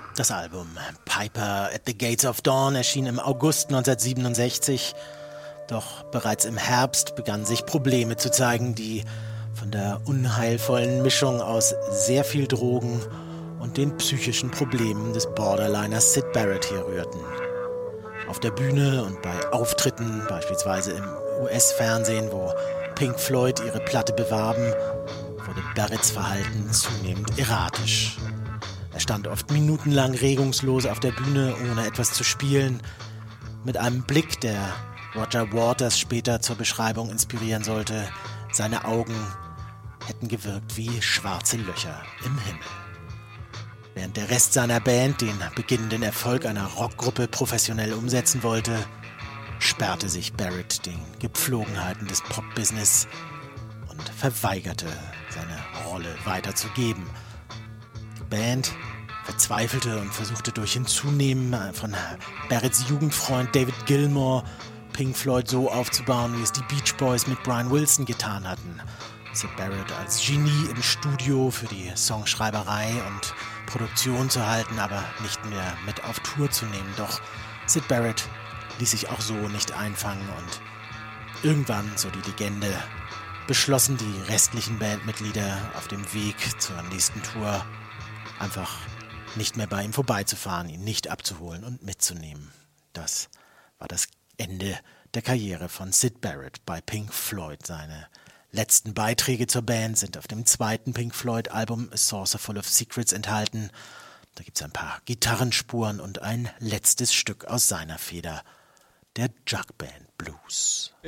Das Album Piper at the Gates of Dawn erschien im August 1967. Doch bereits im Herbst begannen sich Probleme zu zeigen, die von der unheilvollen Mischung aus sehr viel Drogen und den psychischen Problemen des Borderliners Syd Barrett hier rührten. Auf der Bühne und bei Auftritten, beispielsweise im US-Fernsehen, wo Pink Floyd ihre Platte bewarben, wurde Barretts Verhalten zunehmend erratisch. Er stand oft minutenlang regungslos auf der Bühne, ohne etwas zu spielen, mit einem Blick, der Roger Waters später zur Beschreibung inspirieren sollte. Seine Augen hätten gewirkt wie schwarze Löcher im Himmel. Während der Rest seiner Band den beginnenden Erfolg einer Rockgruppe professionell umsetzen wollte, sperrte sich Barrett den Gepflogenheiten des Pop-Business und verweigerte, seine Rolle weiterzugeben. Die Band verzweifelte und versuchte durch Hinzunehmen von Barretts Jugendfreund David Gilmour Pink Floyd so aufzubauen, wie es die Beach Boys mit Brian Wilson getan hatten. Syd Barrett als Genie im Studio für die Songschreiberei und Produktion zu halten, aber nicht mehr mit auf Tour zu nehmen. Doch Syd Barrett ließ sich auch so nicht einfangen und irgendwann, so die Legende, beschlossen die restlichen Bandmitglieder auf dem Weg zur nächsten Tour einfach nicht mehr bei ihm vorbeizufahren, ihn nicht abzuholen und mitzunehmen. Das war das Ende der Karriere von Syd Barrett bei Pink Floyd. Seine letzten Beiträge zur Band sind auf dem zweiten Pink Floyd-Album A Saucer Full of Secrets enthalten. Da gibt es ein paar Gitarrenspuren und ein letztes Stück aus seiner Feder, der Jug Band Blues.